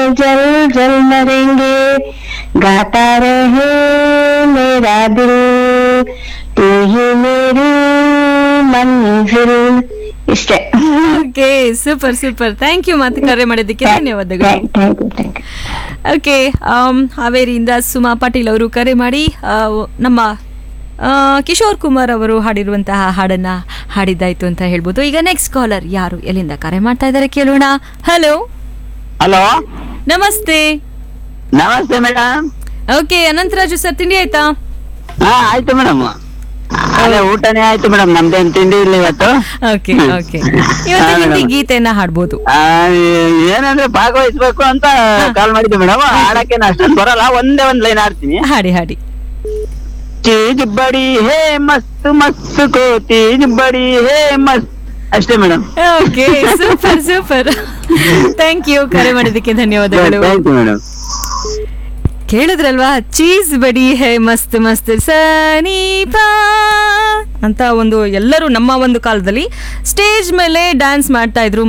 जल जल मरेंगे गाता रहे मेरा दिल तू ही मेरी मंजिल ಇಷ್ಟೇ. Okay, super super. Thank you ಮಾತು ಕರೆ ಮಾಡಿದ್ದಕ್ಕೆ ಧನ್ಯವಾದಗಳು. Thank you. Okay, ಹಾವೇರಿಯಿಂದ Suma Patil ಅವರು ಕರೆ ಮಾಡಿ ನಮ್ಮ ಕಿಶೋರ್ ಕುಮಾರ್ ಅವರು ಹಾಡಿರುವಂತಹ ಹಾಡನ್ನ ಹಾಡಿದ್ದಾಯ್ತು ಅಂತ ಹೇಳ್ಬೋದು. ಈಗ ನೆಕ್ಸ್ಟ್ ಕಾಲರ್ ಯಾರು ಎಲ್ಲಿಂದ ಕರೆ ಮಾಡ್ತಾ ಇದ್ದಾರೆ ಕೇಳೋಣ. ಹಲೋ ಹಲೋ, ನಮಸ್ತೆ. ನಮಸ್ತೆ ಮೇಡಮ್. ಓಕೆ, ಅನಂತರಾಜು ಸರ್, ತಿಂಡಿ ಆಯ್ತಾ? ಹಾ ಆಯ್ತು ಮೇಡಮ್, ಅದೇ ಊಟನೇ ಆಯ್ತು ಮೇಡಮ್, ನಮ್ದೇನ್ ತಿಂಡಿ ಇಲ್ಲ ಇವತ್ತು. ಓಕೆ ಓಕೆ, ಇವತ್ತು ಹಿಂದಿ ಗೀತೆಯನ್ನ ಹಾಡ್ಬೋದು. ಏನಂದ್ರೆ ಭಾಗವಹಿಸ್ಬೇಕು ಅಂತ ಕಾಲ್ ಮಾಡಿದ್ದೆ ಮೇಡಮ್. ಹಾಡಕ್ಕೆ ಅಷ್ಟೊಂದು ಬರಲ್ಲ, ಒಂದ್ ಲೈನ್ ಆಡ್ತೀನಿ. ಹಾಡಿ ಹಾಡಿ. ಚೀಜ್ ಬಡಿ ಹೇ ಮಸ್ತ್ ಮಸ್ತ್ ಕೋ ಚೀಜ್ ಬಡಿ ಹೇ ಮಸ್ತ್, ಅಷ್ಟೇ madam. Okay, super super. Thank you, ಕರೆ ಮಾಡಿದ್ದಕ್ಕೆ ಧನ್ಯವಾದಗಳು. Thank you madam. ಕೇಳಿದ್ರಲ್ವಾ, ಚೀಸ್ ಬಡಿ ಹೇ ಮಸ್ತ್ ಮಸ್ತ್ ಸನೀಪಾ ಅಂತ ಒಂದು ಎಲ್ಲರೂ ನಮ್ಮ ಒಂದು ಕಾಲದಲ್ಲಿ ಸ್ಟೇಜ್ ಮೇಲೆ ಡ್ಯಾನ್ಸ್ ಮಾಡ್ತಾ ಇದ್ರು.